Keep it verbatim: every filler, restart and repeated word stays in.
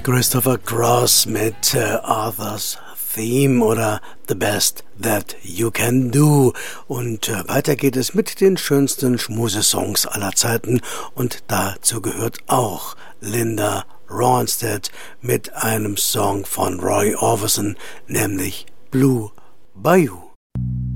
Christopher Cross mit äh, Arthur's Theme oder The Best That You Can Do. Und äh, weiter geht es mit den schönsten Schmusesongs aller Zeiten. Und dazu gehört auch Linda Ronstadt mit einem Song von Roy Orbison, nämlich Blue Bayou.